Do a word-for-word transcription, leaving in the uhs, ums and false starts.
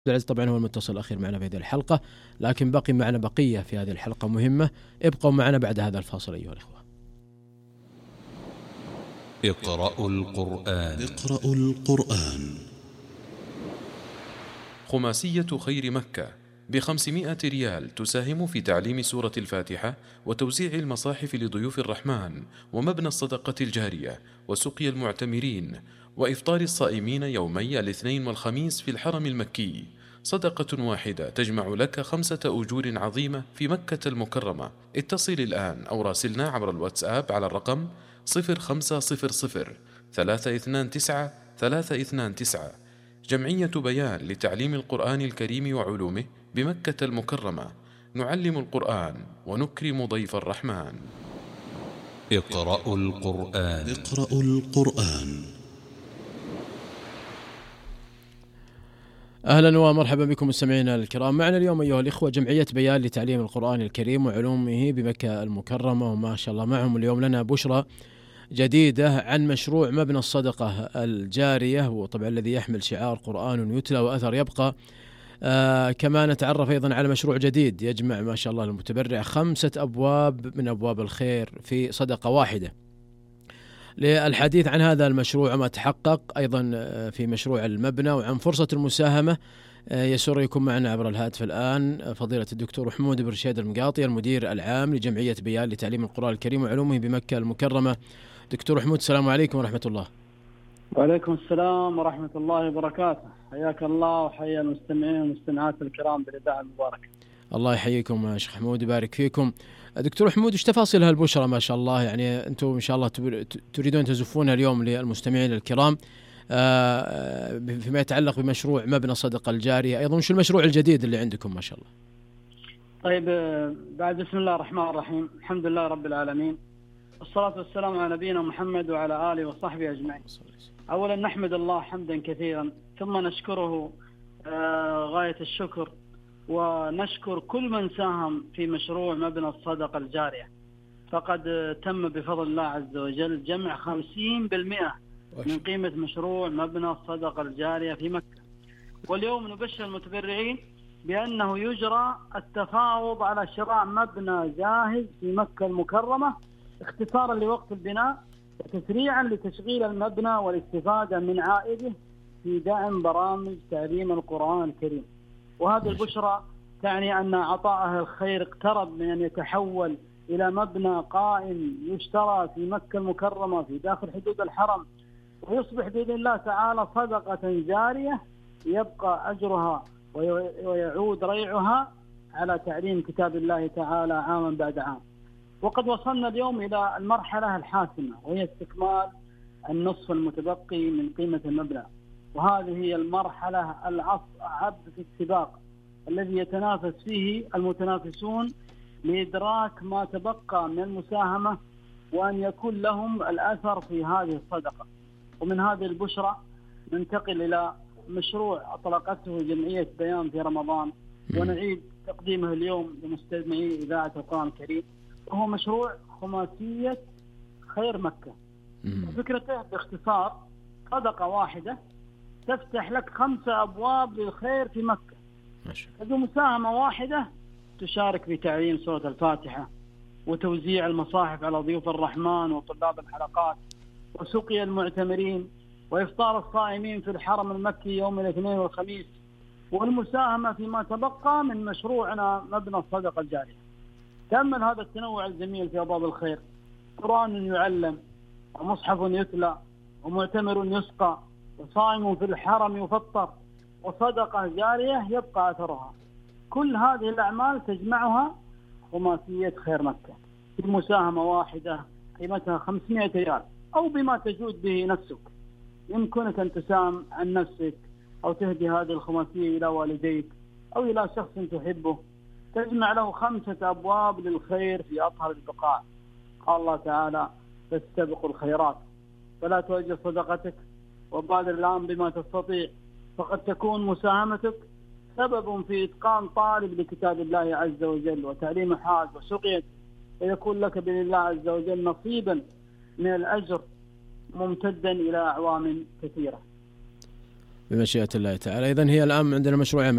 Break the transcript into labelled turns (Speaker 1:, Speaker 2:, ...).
Speaker 1: العز طبعا هو المتصل الأخير معنا في هذه الحلقة، لكن بقي معنا بقية في هذه الحلقة مهمة. ابقوا معنا بعد هذا الفاصل أيها الأخوة.
Speaker 2: اقرأوا القرآن.
Speaker 3: اقرأوا القرآن.
Speaker 2: خماسية خير مكة بخمسمائة ريال تساهم في تعليم سورة الفاتحة وتوزيع المصاحف لضيوف الرحمن ومبنى الصدقة الجارية وسقي المعتمرين وإفطار الصائمين يومي الاثنين والخميس في الحرم المكي. صدقة واحدة تجمع لك خمسة أجور عظيمة في مكة المكرمة. اتصل الآن أو راسلنا عبر الواتساب على الرقم صفر خمسة صفر صفر ثلاثة اثنان تسعة ثلاثة اثنان تسعة. جمعية بيان لتعليم القرآن الكريم وعلومه بمكة المكرمة. نعلم القرآن ونكرم ضيف الرحمن. اقرأوا القرآن.
Speaker 3: اقرأوا القرآن.
Speaker 1: أهلا ومرحبا بكم مستمعينا الكرام. معنا اليوم أيها الإخوة جمعية بيان لتعليم القرآن الكريم وعلومه بمكة المكرمة، وما شاء الله معهم اليوم لنا بشرى جديدة عن مشروع مبنى الصدقة الجارية، وطبعا الذي يحمل شعار قرآن يتلى وأثر يبقى. آه كما نتعرف أيضا على مشروع جديد يجمع ما شاء الله المتبرع خمسة أبواب من أبواب الخير في صدقة واحدة. للحديث عن هذا المشروع وما تحقق أيضا في مشروع المبنى وعن فرصة المساهمة، يسر يكون معنا عبر الهاتف الآن فضيلة الدكتور حمود بن رشيد المقاطي المدير العام لجمعية بيان لتعليم القرآن الكريم وعلومه بمكة المكرمة. دكتور حمود السلام عليكم ورحمة الله.
Speaker 4: وعليكم السلام ورحمة الله وبركاته. حياك الله وحيا المستمعين والمستمعات الكرام بالإذاعة المباركة.
Speaker 1: الله يحييكم يا شيخ حمود ويبارك فيكم. دكتور حمود ايش تفاصيل هالبشرة ما شاء الله، يعني انتم ان شاء الله تريدون تزفونها اليوم للمستمعين الكرام فيما يتعلق بمشروع مبنى الصدقة الجارية، ايضا شو المشروع الجديد اللي عندكم ما شاء الله؟
Speaker 4: طيب بعد بسم الله الرحمن الرحيم، الحمد لله رب العالمين، والصلاة والسلام على نبينا محمد وعلى آله وصحبه أجمعين. أولا نحمد الله حمدا كثيرا، ثم نشكره غاية الشكر، ونشكر كل من ساهم في مشروع مبنى الصدقة الجارية. فقد تم بفضل الله عز وجل جمع خمسين بالمئة من قيمة مشروع مبنى الصدقة الجارية في مكة. واليوم نبشر المتبرعين بأنه يجرى التفاوض على شراء مبنى جاهز في مكة المكرمة اختصارا لوقت البناء وتسريعا لتشغيل المبنى والاستفادة من عائده في دعم برامج تعليم القرآن الكريم. وهذه البشرى تعني أن عطاء أهل الخير اقترب من أن يتحول إلى مبنى قائم يشترى في مكة المكرمة في داخل حدود الحرم، ويصبح بإذن الله تعالى صدقة جارية يبقى أجرها ويعود ريعها على تعليم كتاب الله تعالى عاما بعد عام. وقد وصلنا اليوم إلى المرحلة الحاسمة، وهي استكمال النصف المتبقي من قيمة المبنى. وهذه هي المرحلة الأصعب في السباق الذي يتنافس فيه المتنافسون لإدراك ما تبقى من المساهمة وأن يكون لهم الأثر في هذه الصدقة. ومن هذه البشرى ننتقل إلى مشروع أطلقته جمعية بيان في رمضان ونعيد تقديمه اليوم لمستمعي إذاعة القرآن الكريم، وهو مشروع خماسية خير مكة. فكرته باختصار صدقة واحدة تفتح لك خمسة أبواب للخير في مكة. هذه مساهمة واحدة تشارك في تعليم سورة الفاتحة وتوزيع المصاحف على ضيوف الرحمن وطلاب الحلقات وسقي المعتمرين وإفطار الصائمين في الحرم المكي يوم الاثنين والخميس، والمساهمة فيما تبقى من مشروعنا مبنى الصدقة الجارية. تأمل هذا التنوع الجميل في أبواب الخير: قرآن يعلم، ومصحف يتلى، ومعتمر يسقى، وصائم في الحرم يفطر، وصدقة جارية يبقى أثرها. كل هذه الأعمال تجمعها خماسية خير مكة في مساهمة واحدة قيمتها خمسمائة ريال، أو بما تجود به نفسك. يمكنك أن تساهم عن نفسك أو تهدي هذه الخماسية إلى والديك أو إلى شخص تحبه، تجمع له خمسة أبواب للخير في أطهر البقاع. قال الله تعالى: فاستبقوا الخيرات. فلا توجه صدقتك وبادر الآن بما تستطيع، فقد تكون مساهمتك سبب في إتقان طالب لكتاب الله عز وجل وتعليم حاج وسقيت، ويكون لك بإذن الله عز وجل نصيبا من الأجر ممتدا إلى أعوام كثيرة.
Speaker 1: بمشيئة الله تعالى. إذن هي الآن عندنا مشروعين،